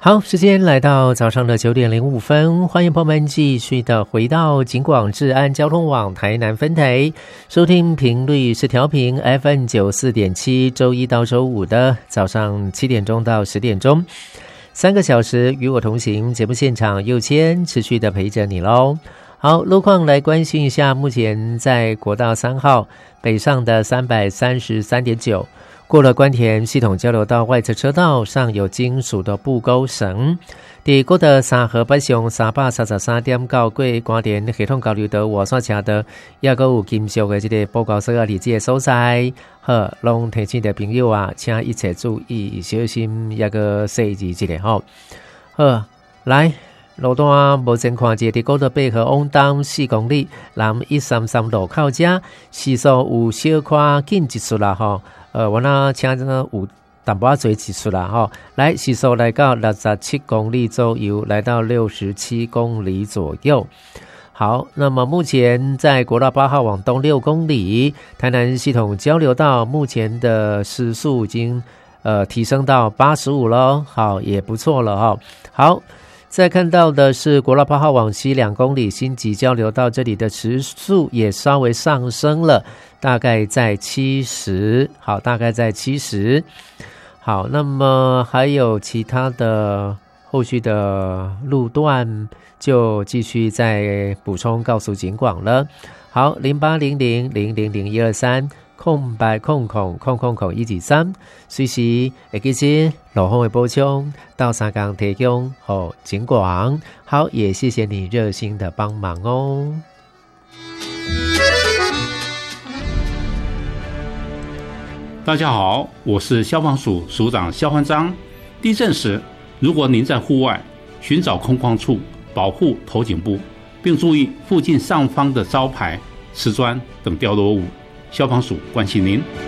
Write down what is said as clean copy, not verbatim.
好，时间来到早上的9:05，欢迎朋友们继续的回到警广治安交通网台南分台，收听频率是调频 FM94.7，周一到周五的早上7点钟到10点钟，3个小时与我同行，节目现场右谦持续的陪着你咯。好，路况来关心一下，目前在国道3号北上的333.9，过了关田系统交流道外侧车道上有金属的布钩绳，在国道3号北上333.9过关田系统交流道外侧车道也还有金属的这个布钩绳在这个所在，好，拢提醒的朋友啊，请一切注意小心也个细致这个吼。好，来路段目前看见在国道8号往东4公里，南133路口这时速有小可紧一速啦吼。我那请有淡薄仔做一出啦吼，来时速来到67公里左右，来到67公里左右。好，那么目前在国道8号往东6公里，台南系统交流道目前的时速已经提升到85咯，好，也不错了哈。好，再看到的是国道8号往西2公里，新集交流道这里的时速也稍微上升了，大概在70，好，大概在70。好，那么还有其他的后续的路段就继续再补充告诉警广了。好，0800000123空白空123，随时会记起路况的补充，到3工提供给警广。好，也谢谢你热心的帮忙哦。 大家好，我是消防署署长萧焕章。地震时，如果您在户外，寻找空旷处保护头颈部，并注意附近上方的招牌、瓷砖等掉落物。消防署关心您。